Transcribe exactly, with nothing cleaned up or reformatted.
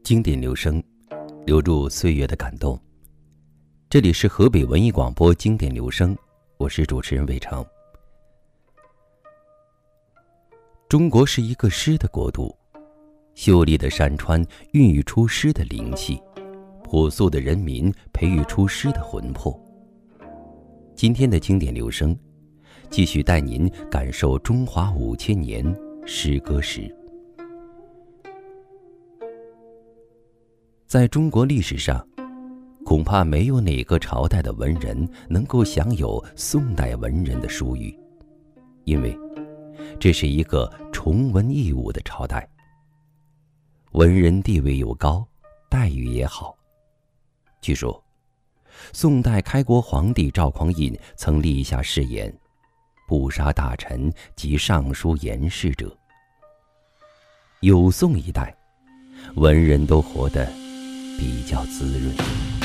经典留声，留住岁月的感动。这里是河北文艺广播经典留声，我是主持人魏成。中国是一个诗的国度，秀丽的山川孕育出诗的灵气，朴素的人民培育出诗的魂魄。今天的经典留声，继续带您感受中华五千年诗歌史。在中国历史上，恐怕没有哪个朝代的文人能够享有宋代文人的殊遇，因为这是一个崇文抑武的朝代，文人地位又高，待遇也好。据说宋代开国皇帝赵匡胤曾立下誓言，不杀大臣及尚书言事者。有宋一代，文人都活得比较滋润。